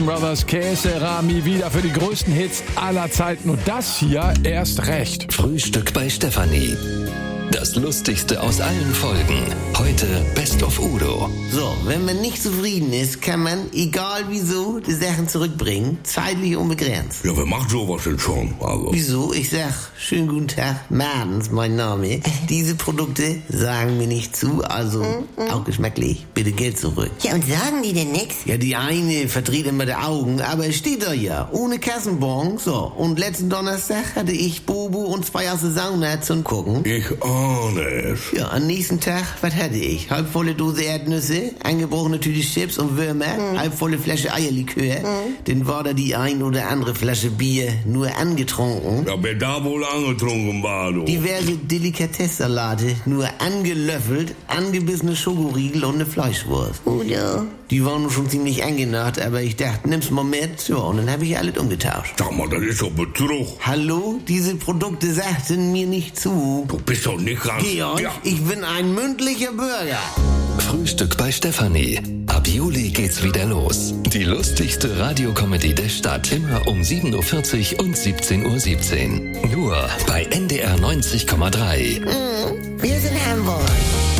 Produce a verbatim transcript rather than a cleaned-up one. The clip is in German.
Brothers, Que Sera Mi wieder für die größten Hits aller Zeiten und das hier erst recht. Frühstück bei Stefanie. Das Lustigste aus allen Folgen. Heute Best of Udo. So, wenn man nicht zufrieden ist, kann man, egal wieso, die Sachen zurückbringen. Zeitlich unbegrenzt. Ja, wer macht sowas denn schon? Also. Wieso? Ich sag, schönen guten Tag, Martens, mein Name. Diese Produkte sagen mir nicht zu, also mm, mm. auch geschmacklich. Bitte Geld zurück. Ja, und sagen die denn nix? Ja, die eine verdreht immer die Augen, aber es steht da ja, ohne Kassenbon. So, und letzten Donnerstag hatte ich Bobo und zwei aus der Sauna zum Gucken. Ich ahne es. Ja, am nächsten Tag, was hatte ich? Halbvolle Dose Erdnüsse, eingebrochene Tüte Chips und Würmer, mm. halbvolle Flasche Eierlikör, mm. dann war da die ein oder andere Flasche Bier nur angetrunken. Ja, wer da wohl angetrunken war, du? Diverse Delikatessalate, nur angelöffelt, angebissene Schokoriegel und eine Fleischwurst. Udo. Die waren schon ziemlich angenaht, aber ich dachte, nimm's mal mit. Ja, und dann habe ich alles umgetauscht. Sag mal, das ist doch Betrug. Hallo? Diese Produkte sagten mir nicht zu. Du bist doch nicht ganz... Georg, ja. ich bin ein mündlicher Bürger. Frühstück bei Stefanie. Ab Juli geht's wieder los. Die lustigste Radiocomedy der Stadt. Immer um sieben Uhr vierzig und siebzehn Uhr siebzehn. Nur bei N D R neunzig Komma drei. Mm, wir sind Hamburg.